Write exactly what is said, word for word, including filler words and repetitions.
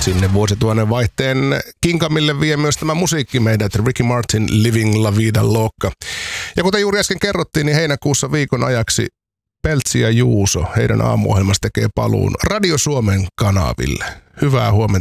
Sinne vuosituhannen vaihteen kinkamille vie myös tämä musiikki meidät, Ricky Martin, Living La Vida Loca. Ja kuten juuri äsken kerrottiin, niin heinäkuussa viikon ajaksi Peltsi ja Juuso, heidän aamuohjelmassa tekee paluun Radio Suomen kanaville. Hyvää huomenta